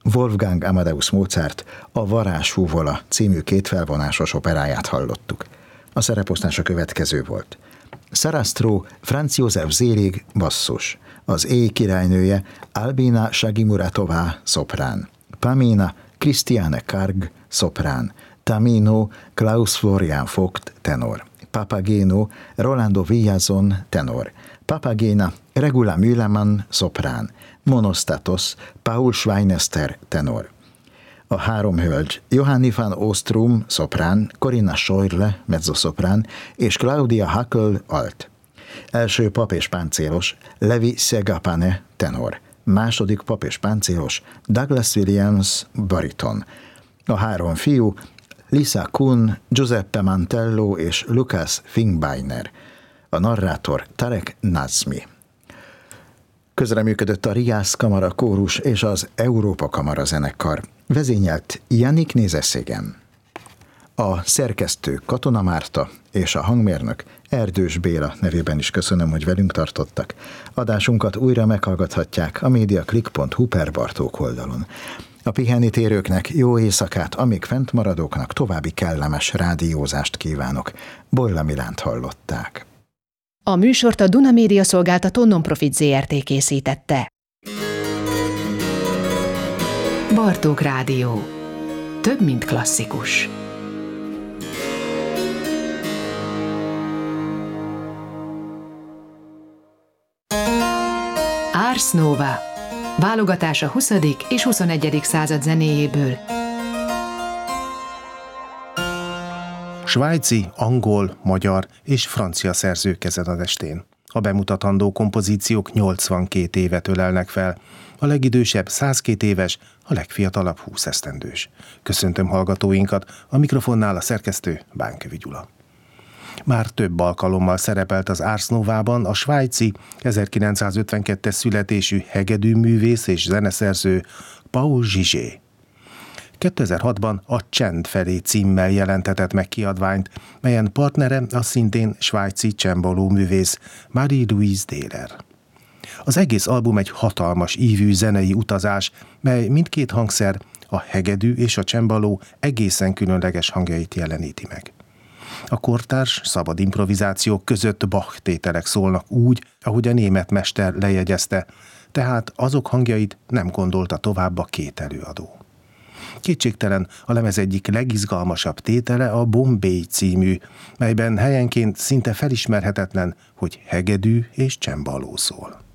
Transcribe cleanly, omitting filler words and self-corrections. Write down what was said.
Wolfgang Amadeus Mozart a Varázshúvola című kétfelvonásos operáját hallottuk. A szereposztás a következő volt. Sarastro Franz József Selig basszus, az Éj királynője Albina Shagimuratová szoprán, Pamina Christiane Karg szoprán, Tamino Klaus Florian Vogt tenor, Papageno Rolando Villazon tenor, Papagena Regula Mühlmann szoprán, Monostatos Paul Schweinester tenor. A három hölgy Johanni van Ostrom szoprán, Corinna Scheurle mezzoszoprán és Claudia Hackel alt. Első pap és páncélos Levi Segapane tenor, második pap és páncélos Douglas Williams bariton. A három fiú Lisa Kuhn, Giuseppe Mantello és Lukas Finkbeiner. A narrátor Tarek Nazmi. Közreműködött a Riász Kamara Kórus és az Európa Kamara zenekar. Vezényelt Jannik Nézeszégen. A szerkesztő Katona Márta és a hangmérnök Erdős Béla nevében is köszönöm, hogy velünk tartottak. Adásunkat újra meghallgathatják a mediaclick.hu per Bartók oldalon. A pihenőtérőknek jó éjszakát, amíg fent maradóknak további kellemes rádiózást kívánok. Bolla Milánt hallották. A műsort a Duna Média Szolgáltató Nonprofit Zrt. Készítette. Bartók Rádió. Több, mint klasszikus. Ars Nova. Válogatás a 20. és 21. század zenéjéből. Svájci, angol, magyar és francia szerzők ezen az estén. A bemutatandó kompozíciók 82 évet ölelnek fel. A legidősebb 102 éves, a legfiatalabb 20 esztendős. Köszöntöm hallgatóinkat, a mikrofonnál a szerkesztő Bánkövi Gyula. Már több alkalommal szerepelt az Ars Novában a svájci 1952-es születésű hegedűművész és zeneszerző Paul Gigé. 2006-ban a Csend felé címmel jelentetett meg kiadványt, melyen partnere a szintén svájci csembaló művész Marie-Louise Dehler. Az egész album egy hatalmas ívű zenei utazás, mely mindkét hangszer, a hegedű és a csembaló egészen különleges hangjait jeleníti meg. A kortárs szabad improvizációk között Bach tételek szólnak úgy, ahogy a német mester lejegyezte, tehát azok hangjait nem gondolta tovább a két előadó. Kétségtelen a lemez egyik legizgalmasabb tétele a Bombay című, melyben helyenként szinte felismerhetetlen, hogy hegedű és csembaló szól.